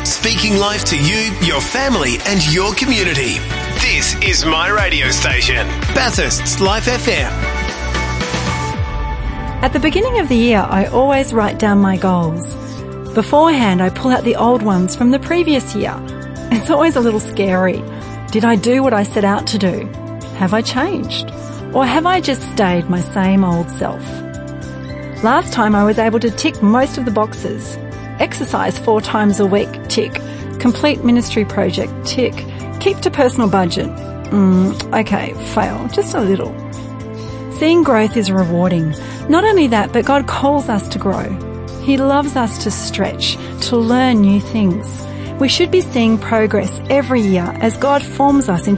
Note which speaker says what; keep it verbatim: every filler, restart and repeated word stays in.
Speaker 1: speaking life to you, your family and your community. This is my radio station, Bathurst's Life F M.
Speaker 2: At the beginning of the year, I always write down my goals. Beforehand, I pull out the old ones from the previous year. It's always a little scary. Did I do what I set out to do? Have I changed? Or have I just stayed my same old self? Last time I was able to tick most of the boxes. Exercise four times a week, tick. Complete ministry project, tick. Keep to personal budget. Mm, okay, fail, just a little. Seeing growth is rewarding. Not only that, but God calls us to grow. He loves us to stretch, to learn new things. We should be seeing progress every year as God forms us into